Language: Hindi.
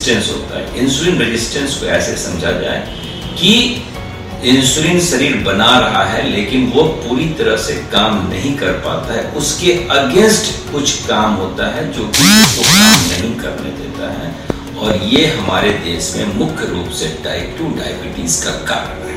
रेजिस्टेंस होता है। इंसुलिन रेजिस्टेंस को ऐसे समझा जाए कि इंसुलिन शरीर बना रहा है लेकिन वो पूरी तरह से काम नहीं कर पाता है, उसके अगेंस्ट कुछ काम होता है जो कि उसको काम नहीं करने देता है, और ये हमारे देश में मुख्य रूप से टाइप 2 डायबिटीज का कारण है।